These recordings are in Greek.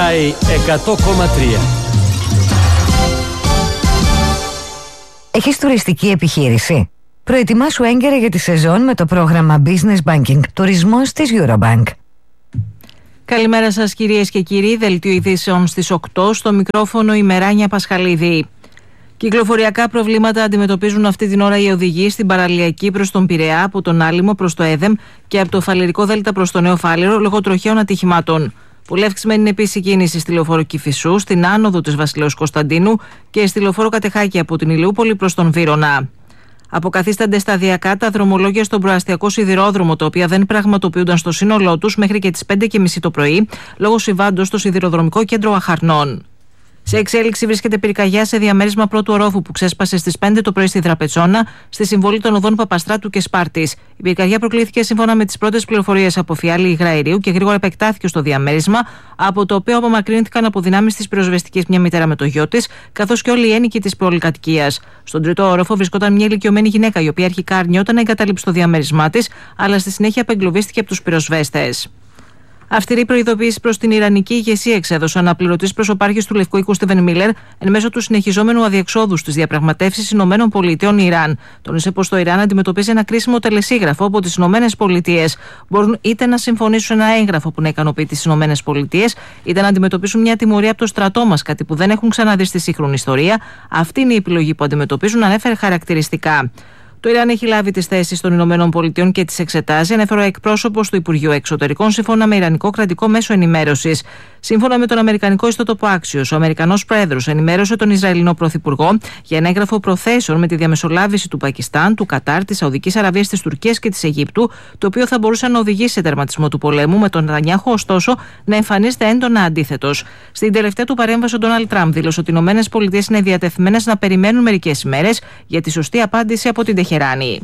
Sky 100,3. Έχεις τουριστική επιχείρηση? Προετοιμάσου έγκαιρα για τη σεζόν με το πρόγραμμα Business Banking Τουρισμός της Eurobank. Καλημέρα σας κυρίες και κύριοι, δελτίο ειδήσεων στις 8, στο μικρόφωνο η Μεράνια Πασχαλίδη. Κυκλοφοριακά προβλήματα αντιμετωπίζουν αυτή την ώρα οι οδηγοί στην παραλιακή προς τον Πειραιά, από τον Άλυμο προς το Έδεμ και από το Φαλερικό Δέλτα προς το Νέο Φάληρο λόγω τροχαίων ατυχημάτων. Πολύ αυξημένη είναι επίσης η κίνηση στη λεωφόρο Κηφισού, στην άνοδο της Βασιλέως Κωνσταντίνου και στη λεωφόρο Κατεχάκη από την Ηλιούπολη προς τον Βύρωνα. Αποκαθίστανται σταδιακά τα δρομολόγια στον προαστιακό σιδηρόδρομο, τα οποία δεν πραγματοποιούνταν στο σύνολό τους μέχρι και τις 5:30 το πρωί, λόγω συμβάντος στο σιδηροδρομικό κέντρο Αχαρνών. Σε εξέλιξη βρίσκεται πυρκαγιά σε διαμέρισμα πρώτου ορόφου που ξέσπασε στις 5 το πρωί στη Δραπετσόνα, στη συμβολή των οδών Παπαστράτου και Σπάρτης. Η πυρκαγιά προκλήθηκε σύμφωνα με τις πρώτες πληροφορίες από φιάλη υγραερίου και γρήγορα επεκτάθηκε στο διαμέρισμα, από το οποίο απομακρύνθηκαν από δυνάμεις της πυροσβεστικής μια μητέρα με το γιο της, καθώς και όλοι οι ένοικοι της πολυκατοικίας. Στον τρίτο όροφο βρισκόταν μια ηλικιωμένη γυναίκα, η οποία αρχικά αρνιόταν να εγκαταλείψει το διαμέρισμά της, αλλά στη συνέχεια απεγκλωβίστηκε από τους πυροσβέστες. Αυστηρή προειδοποίηση προς την Ιρανική ηγεσία εξέδωσε ο αναπληρωτής προσωπάρχης του Λευκού Οίκου Στίβεν Μίλερ εν μέσω του συνεχιζόμενου αδιεξόδου στις διαπραγματεύσεις ΗΠΑ-Ιράν. Τόνισε πως το Ιράν αντιμετωπίζει ένα κρίσιμο τελεσίγραφο από τις ΗΠΑ. Μπορούν είτε να συμφωνήσουν ένα έγγραφο που να ικανοποιεί τις ΗΠΑ, είτε να αντιμετωπίσουν μια τιμωρία από το στρατό μας, κάτι που δεν έχουν ξαναδεί στη σύγχρονη ιστορία. Αυτή είναι η επιλογή που αντιμετωπίζουν, ανέφερε χαρακτηριστικά. Το Ιράν έχει λάβει τις θέσεις των ΗΠΑ και τις εξετάζει, ανέφερε ο εκπρόσωπος του Υπουργείου Εξωτερικών, σύμφωνα με Ιρανικό κρατικό μέσο ενημέρωσης. Σύμφωνα με τον Αμερικανικό ιστότοπο Axios, ο Αμερικανός Πρόεδρος ενημέρωσε τον Ισραηλινό Πρωθυπουργό για ένα έγγραφο προθέσεων με τη διαμεσολάβηση του Πακιστάν, του Κατάρ, της Σαουδικής Αραβίας, της Τουρκίας και της Αιγύπτου, το οποίο θα μπορούσε να οδηγήσει σε τερματισμό του πολέμου, με τον Νετανιάχου ωστόσο να εμφανίζεται έντονα αντίθετος. Στην τελευταία του παρέμβαση, ο Ντόναλντ Τραμπ δήλωσε ότι οι ΗΠΑ είναι διατεθειμένες να περιμένουν μερικές ημέρες για τη σωστή απάντηση από την Τεχεράνη.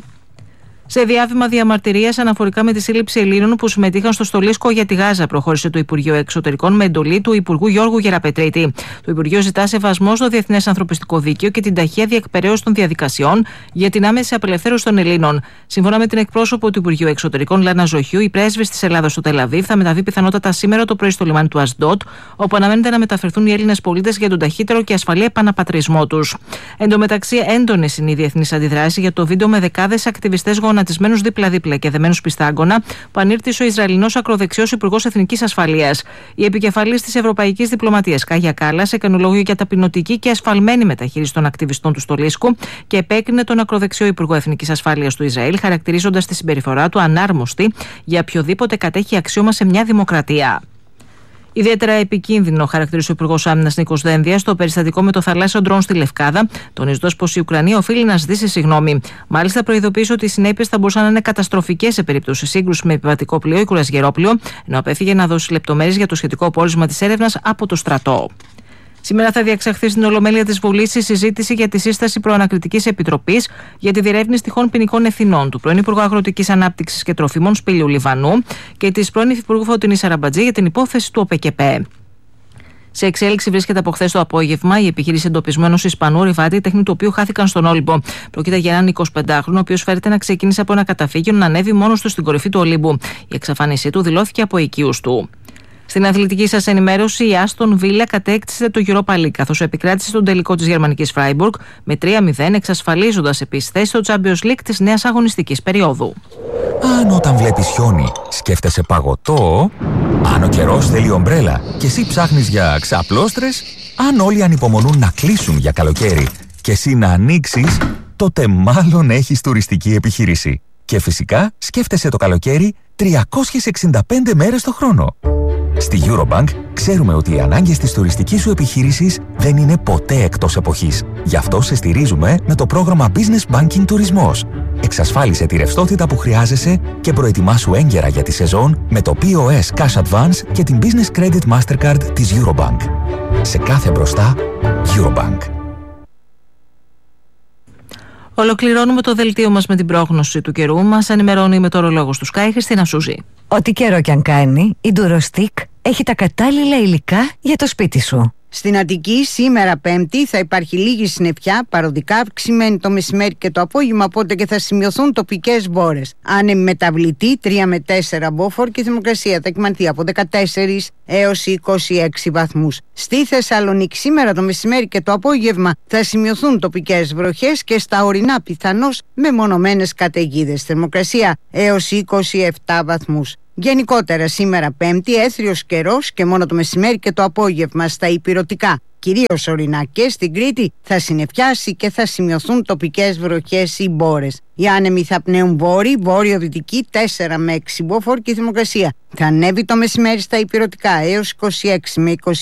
Σε διάβημα διαμαρτυρίας αναφορικά με τη σύλληψη Ελλήνων που συμμετείχαν στο στολίσκο για τη Γάζα, προχώρησε το Υπουργείο Εξωτερικών με εντολή του Υπουργού Γιώργου Γεραπετρίτη. Το Υπουργείο ζητά σεβασμό στο διεθνές ανθρωπιστικό δίκαιο και την ταχεία διεκπαιρέωση των διαδικασιών για την άμεση απελευθέρωση των Ελλήνων. Σύμφωνα με την εκπρόσωπο του Υπουργείου Εξωτερικών, Λάνα Ζοχιού, η πρέσβης της Ελλάδας στο Τελαβίβ θα μεταβεί πιθανότατα σήμερα το πρωί στο λιμάνι του Ασντότ, όπου αναμένεται να μεταφερθούν οι Έλληνες πολίτες για τον ταχύτερο και ασφαλή επαναπατρισμό τους. Εν τω μεταξύ, έντονες είναι οι διεθνείς αντιδράσεις για το βίντεο με δεκάδες ακτιβιστές γονατισμένους δίπλα-δίπλα και δεμένους πιστάγκωνα που ανήρτησε ο Ισραηλινός ακροδεξιός Υπουργός Εθνικής Ασφαλείας. Η επικεφαλής της Ευρωπαϊκής Διπλωματίας, Κάγια Κάλλας, έκανε λόγο για ταπεινωτική και ασφαλμένη μεταχείριση των ακτιβιστών του στολίσκου και επέκρινε τον ακροδεξιό Υπουργό Εθνικής Ασφάλειας του Ισραήλ, χαρακτηρίζοντας τη συμπεριφορά του ανάρμοστη για οποιοδήποτε κατέχει αξίωμα σε μια δημοκρατία. Ιδιαίτερα επικίνδυνο χαρακτήρισε ο Υπουργός Άμυνας Νίκος Δένδιας το περιστατικό με το θαλάσσιο ντρόν στη Λευκάδα, τονίζοντας πως η Ουκρανία οφείλει να ζητήσει συγγνώμη. Μάλιστα, προειδοποίησε ότι οι συνέπειες θα μπορούσαν να είναι καταστροφικές σε περίπτωση σύγκρουση με επιβατικό πλοίο ή κουρασγερόπλοιο, ενώ απέφυγε να δώσει λεπτομέρειες για το σχετικό πόρισμα της έρευνας από το στρατό. Σήμερα θα διεξαχθεί στην Ολομέλεια της Βουλής η συζήτηση για τη σύσταση προανακριτικής επιτροπής για τη διερεύνηση τυχόν ποινικών ευθυνών του πρώην Υπουργού Αγροτικής Ανάπτυξης και Τροφίμων Σπύλιου Λιβανού και της πρώην Υφυπουργού Φωτεινής Αραμπατζή για την υπόθεση του ΟΠΕΚΕΠΕ. Σε εξέλιξη βρίσκεται από χθες το απόγευμα η επιχείρηση εντοπισμού ενός Ισπανού ορειβάτη, τέχνη του οποίου χάθηκαν στον Όλυμπο. Πρόκειται για έναν 25χρονο, ο οποίος φέρεται να ξεκίνησε από ένα καταφύγιο να ανέβει μόνος του στην κορυφή του Ολύμπου. Η εξαφάνισή του δηλώθηκε από οικείους του. Στην αθλητική σας ενημέρωση, η Άστον Βίλα κατέκτησε το Europa League, καθώς επικράτησε τον τελικό της γερμανικής Φράιμπουργκ με 3-0, εξασφαλίζοντας επίσης θέση στο Champions League της νέας αγωνιστικής περίοδου. Αν όταν βλέπεις χιόνι σκέφτεσαι παγωτό, αν ο καιρός θέλει ομπρέλα και εσύ ψάχνεις για ξαπλώστρες, αν όλοι ανυπομονούν να κλείσουν για καλοκαίρι και εσύ να ανοίξεις, τότε μάλλον έχεις τουριστική επιχείρηση. Και φυσικά σκέφτεσαι το καλοκαίρι 365 μέρες το χρόνο. Στη Eurobank ξέρουμε ότι οι ανάγκες της τουριστικής σου επιχείρησης δεν είναι ποτέ εκτός εποχής. Γι' αυτό σε στηρίζουμε με το πρόγραμμα Business Banking Τουρισμός. Εξασφάλισε τη ρευστότητα που χρειάζεσαι και προετοιμάσου έγκαιρα για τη σεζόν με το POS Cash Advance και την Business Credit Mastercard της Eurobank. Σε κάθε μπροστά, Eurobank. Ολοκληρώνουμε το δελτίο μας με την πρόγνωση του καιρού. Μας ενημερώνει η μετεωρολόγος του Sky, Χριστίνα Σούζη. Ό,τι καιρό κι αν κάνει, η Durostic έχει τα κατάλληλα υλικά για το σπίτι σου. Στην Αττική σήμερα Πέμπτη θα υπάρχει λίγη συννεφιά, παροδικά αυξημένη το μεσημέρι και το απόγευμα, οπότε και θα σημειωθούν τοπικές μπόρες. Άνεμη μεταβλητή 3 με 4 μποφόρ και η θερμοκρασία θα κυμανθεί από 14 έως 26 βαθμούς. Στη Θεσσαλονίκη σήμερα το μεσημέρι και το απόγευμα θα σημειωθούν τοπικές βροχές και στα ορεινά πιθανώς μεμονωμένες καταιγίδες. Θερμοκρασία έως 27 βαθμούς. Γενικότερα σήμερα Πέμπτη έθριος καιρός και μόνο το μεσημέρι και το απόγευμα στα ηπειρωτικά, κυρίως ορεινά και στην Κρήτη, θα συννεφιάσει και θα σημειωθούν τοπικές βροχές ή μπόρες. Οι άνεμοι θα πνέουν βόρειο-δυτική 4 με 6 μποφόρ και η θερμοκρασία θα ανέβει το μεσημέρι στα ηπειρωτικά έως 26 με 20